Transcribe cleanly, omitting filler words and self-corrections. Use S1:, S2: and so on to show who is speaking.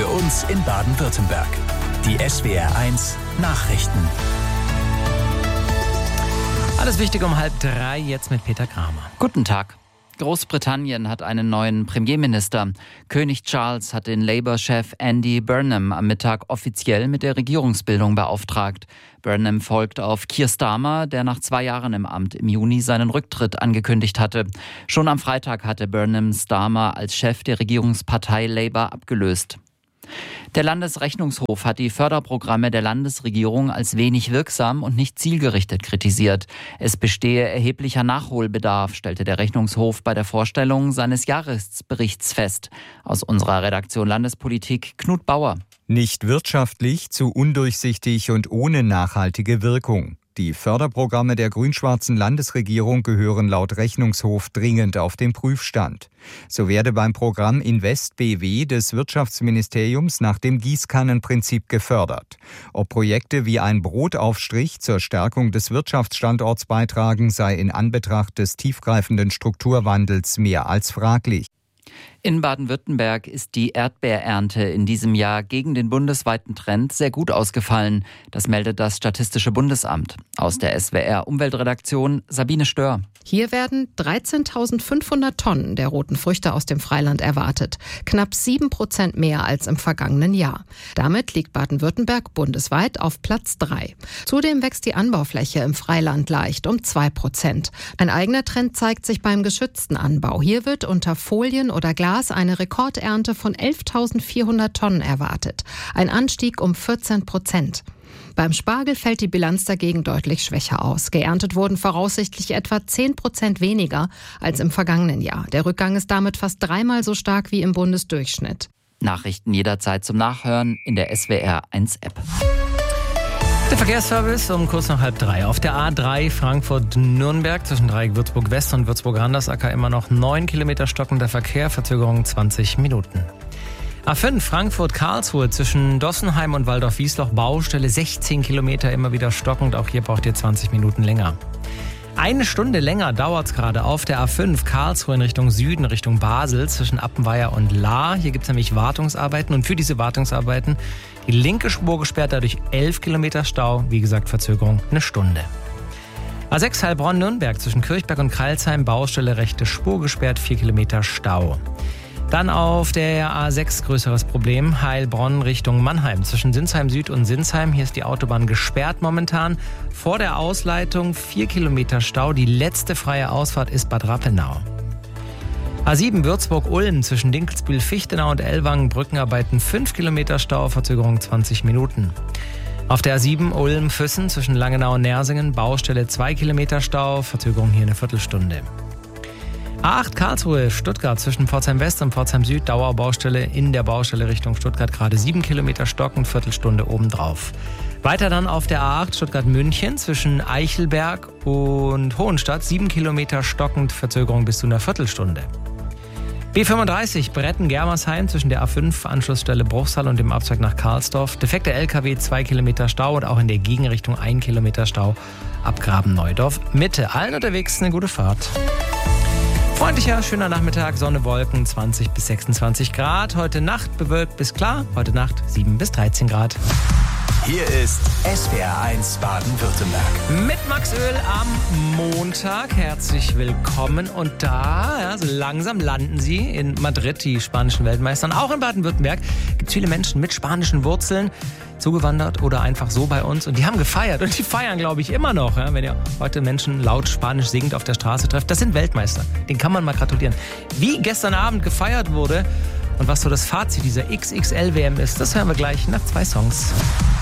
S1: für uns in Baden-Württemberg. Die SWR1 Nachrichten.
S2: Alles Wichtige um 2:30 jetzt mit Peter Kramer.
S3: Guten Tag. Großbritannien hat einen neuen Premierminister. König Charles hat den Labour-Chef Andy Burnham am Mittag offiziell mit der Regierungsbildung beauftragt. Burnham folgt auf Keir Starmer, der nach 2 Jahren im Amt im Juni seinen Rücktritt angekündigt hatte. Schon am Freitag hatte Burnham Starmer als Chef der Regierungspartei Labour abgelöst. Der Landesrechnungshof hat die Förderprogramme der Landesregierung als wenig wirksam und nicht zielgerichtet kritisiert. Es bestehe erheblicher Nachholbedarf, stellte der Rechnungshof bei der Vorstellung seines Jahresberichts fest. Aus unserer Redaktion Landespolitik Knut Bauer.
S4: Nicht wirtschaftlich, zu undurchsichtig und ohne nachhaltige Wirkung. Die Förderprogramme der grün-schwarzen Landesregierung gehören laut Rechnungshof dringend auf den Prüfstand. So werde beim Programm Invest BW des Wirtschaftsministeriums nach dem Gießkannenprinzip gefördert. Ob Projekte wie ein Brotaufstrich zur Stärkung des Wirtschaftsstandorts beitragen, sei in Anbetracht des tiefgreifenden Strukturwandels mehr als fraglich.
S3: In Baden-Württemberg ist die Erdbeerernte in diesem Jahr gegen den bundesweiten Trend sehr gut ausgefallen. Das meldet das Statistische Bundesamt. Aus der SWR-Umweltredaktion Sabine Stör.
S5: Hier werden 13.500 Tonnen der roten Früchte aus dem Freiland erwartet. Knapp 7% mehr als im vergangenen Jahr. Damit liegt Baden-Württemberg bundesweit auf Platz 3. Zudem wächst die Anbaufläche im Freiland leicht um 2%. Ein eigener Trend zeigt sich beim geschützten Anbau. Hier wird unter Folien oder Glas eine Rekordernte von 11.400 Tonnen erwartet. Ein Anstieg um 14%. Beim Spargel fällt die Bilanz dagegen deutlich schwächer aus. Geerntet wurden voraussichtlich etwa 10% weniger als im vergangenen Jahr. Der Rückgang ist damit fast 3-mal so stark wie im Bundesdurchschnitt.
S3: Nachrichten jederzeit zum Nachhören in der SWR1-App.
S2: Der Verkehrsservice um kurz nach 2:30. Auf der A3 Frankfurt-Nürnberg zwischen Dreieck Würzburg-West und Würzburg-Randersacker immer noch 9 Kilometer stockender Verkehr, Verzögerung 20 Minuten. A5 Frankfurt-Karlsruhe zwischen Dossenheim und Waldorf-Wiesloch Baustelle 16 Kilometer immer wieder stockend. Auch hier braucht ihr 20 Minuten länger. 1 Stunde länger dauert es gerade auf der A5 Karlsruhe in Richtung Süden, Richtung Basel zwischen Appenweier und Lahr. Hier gibt es nämlich Wartungsarbeiten und für diese Wartungsarbeiten die linke Spur gesperrt, dadurch 11 Kilometer Stau. Wie gesagt, Verzögerung 1 Stunde. A6 Heilbronn-Nürnberg zwischen Kirchberg und Kreilsheim Baustelle rechte Spur gesperrt, 4 Kilometer Stau. Dann auf der A6 größeres Problem, Heilbronn Richtung Mannheim. Zwischen Sinsheim Süd und Sinsheim, hier ist die Autobahn gesperrt momentan. Vor der Ausleitung 4 Kilometer Stau, die letzte freie Ausfahrt ist Bad Rappenau. A7 Würzburg-Ulm zwischen Dinkelsbühl-Fichtenau und Ellwangen, Brückenarbeiten 5 Kilometer Stau, Verzögerung 20 Minuten. Auf der A7 Ulm-Füssen zwischen Langenau und Nersingen, Baustelle 2 Kilometer Stau, Verzögerung hier 1/4 Stunde. A8 Karlsruhe, Stuttgart zwischen Pforzheim West und Pforzheim Süd, Dauerbaustelle in der Baustelle Richtung Stuttgart, gerade 7 Kilometer stockend, Viertelstunde obendrauf. Weiter dann auf der A8 Stuttgart-München zwischen Eichelberg und Hohenstadt, 7 Kilometer stockend, Verzögerung bis zu 1/4 Stunde. B35 Bretten-Germersheim zwischen der A5 Anschlussstelle Bruchsal und dem Abzweig nach Karlsdorf. Defekter LKW 2 Kilometer Stau und auch in der Gegenrichtung 1 Kilometer Stau ab Graben-Neudorf. Mitte, allen unterwegs eine gute Fahrt. Freundlicher, schöner Nachmittag, Sonne, Wolken, 20 bis 26 Grad. Heute Nacht bewölkt bis klar, heute Nacht 7 bis 13 Grad.
S1: Hier ist SWR1 Baden-Württemberg.
S2: Mit Max Öl am Montag. Herzlich willkommen. Und da, so langsam landen Sie in Madrid, die spanischen Weltmeister. Und auch in Baden-Württemberg gibt es viele Menschen mit spanischen Wurzeln, zugewandert oder einfach so bei uns. Und die haben gefeiert. Und die feiern, glaube ich, immer noch. Ja? Wenn ihr heute Menschen laut Spanisch singend auf der Straße trefft, das sind Weltmeister. Den kann man mal gratulieren. Wie gestern Abend gefeiert wurde und was so das Fazit dieser XXL-WM ist, das hören wir gleich nach 2 Songs.